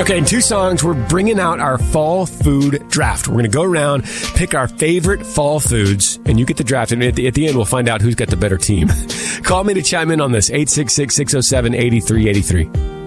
Okay, in 2 songs, we're bringing out our fall food draft. We're going to go around, pick our favorite fall foods, and you get the draft. And at the end, we'll find out who's got the better team. Call me to chime in on this, 866-607-8383.